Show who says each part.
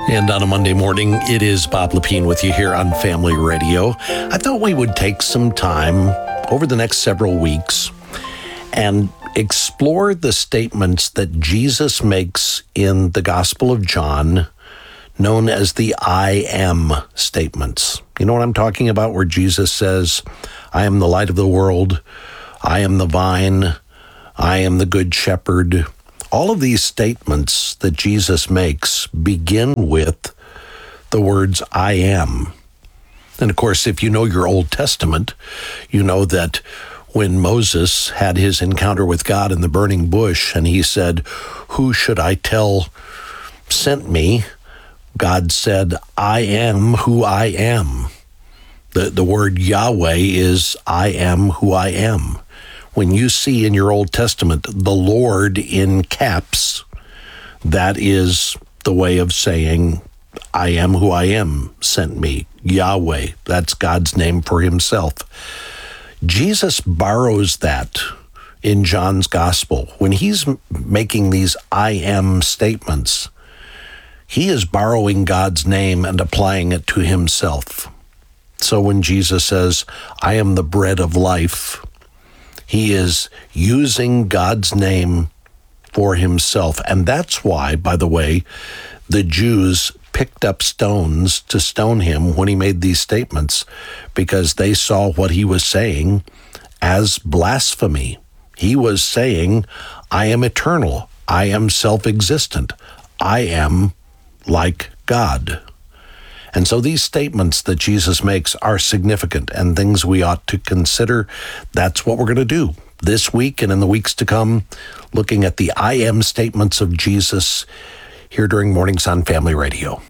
Speaker 1: And on a Monday morning, it is Bob Lepine with you here on Family Radio. I thought we would take some time over the next several weeks and explore the statements that Jesus makes in the Gospel of John, known as the I am statements. You know what I'm talking about? Where Jesus says, I am the light of the world, I am the vine, I am the good shepherd. All of these statements that Jesus makes begin with the words, I am. And of course, if you know your Old Testament, you know that when Moses had his encounter with God in the burning bush, and he said, who should I tell sent me? God said, I am who I am. The word Yahweh is, I am who I am. When you see in your Old Testament the Lord in caps, that is the way of saying, I am who I am sent me. Yahweh, that's God's name for himself. Jesus borrows that in John's Gospel. When he's making these I am statements, he is borrowing God's name and applying it to himself. So when Jesus says, I am the bread of life, he is using God's name for himself. And that's why, by the way, the Jews picked up stones to stone him when he made these statements, because they saw what he was saying as blasphemy. He was saying, I am eternal. I am self-existent. I am like God. And so these statements that Jesus makes are significant and things we ought to consider. That's what we're going to do this week and in the weeks to come, looking at the I am statements of Jesus here during Mornings on Family Radio.